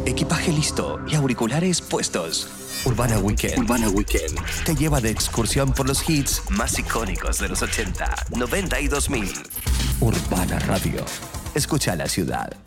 equipaje listo y auriculares puestos. Urbana Weekend te lleva de excursión por los hits más icónicos de los 80, 90 y 2000. Urbana Radio. Escucha la ciudad.